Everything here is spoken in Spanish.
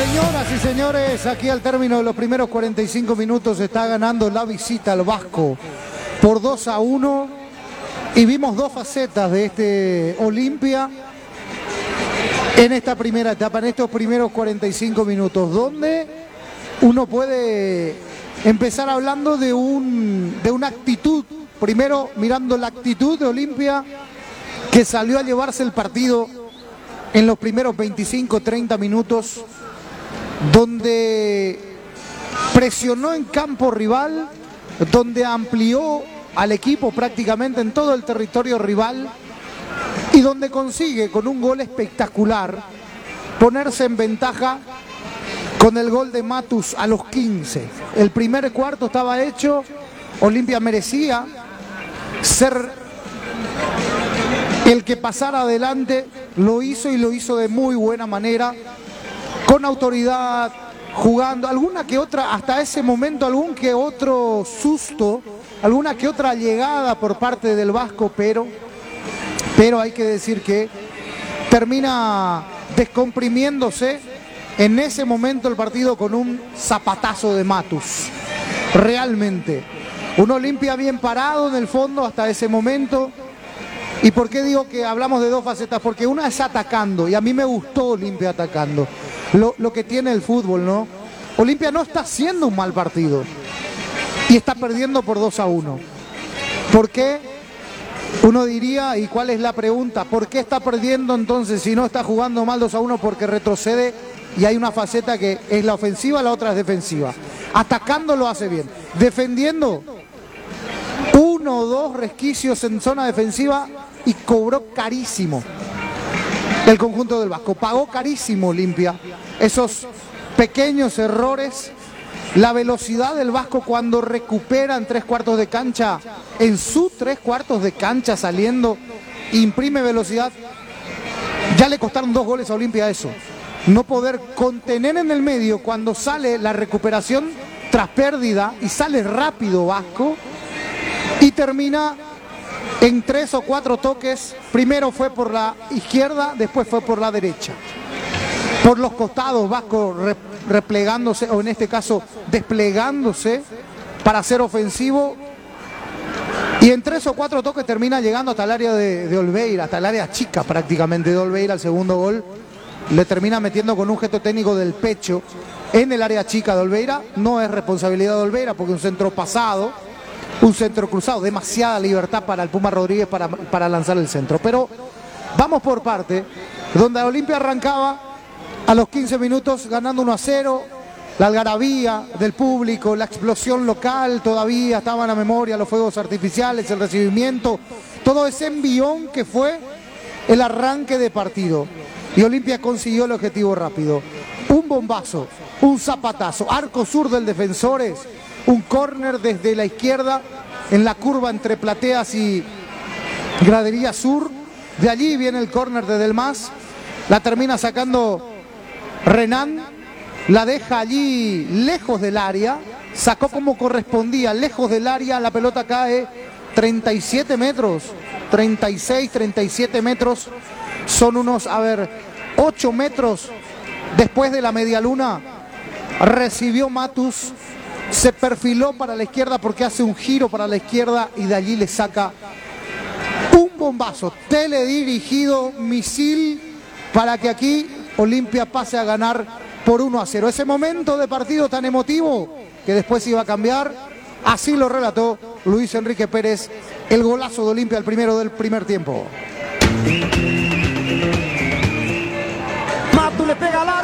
Señoras y señores, aquí al término de los primeros 45 minutos está ganando la visita al Vasco por 2-1 y vimos dos facetas de este Olimpia en esta primera etapa, en estos primeros 45 minutos, donde uno puede empezar hablando de una actitud, primero mirando la actitud de Olimpia, que salió a llevarse el partido en los primeros 25-30 minutos, donde presionó en campo rival, donde amplió al equipo prácticamente en todo el territorio rival y donde consigue con un gol espectacular ponerse en ventaja con el gol de Matus a los 15. El primer cuarto estaba hecho, Olimpia merecía ser el que pasara adelante, lo hizo y lo hizo de muy buena manera, con autoridad, jugando, alguna que otra, hasta ese momento algún que otro susto, alguna que otra llegada por parte del Vasco, pero hay que decir que termina descomprimiéndose en ese momento el partido con un zapatazo de Matus. Realmente, un Olimpia bien parado en el fondo hasta ese momento. ¿Y por qué digo que hablamos de dos facetas? Porque una es atacando, y a mí me gustó Olimpia atacando. Lo que tiene el fútbol, ¿no? Olimpia no está haciendo un mal partido y está perdiendo por 2-1. ¿Por qué? Uno diría, ¿y cuál es la pregunta? ¿Por qué está perdiendo entonces si no está jugando mal 2-1? Porque retrocede y hay una faceta que es la ofensiva, la otra es defensiva. Atacando lo hace bien. Defendiendo, 1 o 2 resquicios en zona defensiva y cobró carísimo el conjunto del Vasco. Pagó carísimo Olimpia esos pequeños errores. La velocidad del Vasco cuando recupera en 3/4 de cancha, en su 3/4 de cancha saliendo, imprime velocidad. Ya le costaron 2 goles a Olimpia eso. No poder contener en el medio cuando sale la recuperación tras pérdida y sale rápido Vasco y termina en 3 o 4 toques. Primero fue por la izquierda, después fue por la derecha. Por los costados, Vasco replegándose, o en este caso desplegándose para ser ofensivo. Y en 3 o 4 toques termina llegando hasta el área de Olveira, hasta el área chica prácticamente de Olveira. El segundo gol le termina metiendo con un gesto técnico del pecho en el área chica de Olveira. No es responsabilidad de Olveira porque un centro pasado, un centro cruzado, demasiada libertad para el Puma Rodríguez para lanzar el centro. Pero vamos por parte, donde Olimpia arrancaba a los 15 minutos ganando 1-0, la algarabía del público, la explosión local, todavía estaban a memoria los fuegos artificiales, el recibimiento, todo ese envión que fue el arranque de partido. Y Olimpia consiguió el objetivo rápido. Un bombazo, un zapatazo, arco sur del Defensores, un córner desde la izquierda en la curva entre Plateas y Gradería Sur. De allí viene el córner de Delmas, la termina sacando Renan, la deja allí lejos del área, sacó como correspondía, lejos del área, la pelota cae 37 metros, 36, 37 metros, son unos, 8 metros después de la media luna. Recibió Matus, se perfiló para la izquierda porque hace un giro para la izquierda y de allí le saca un bombazo, teledirigido, misil, para que aquí Olimpia pase a ganar por 1-0. Ese momento de partido tan emotivo que después iba a cambiar, así lo relató Luis Enrique Pérez, el golazo de Olimpia, el primero del primer tiempo. Matus le pega al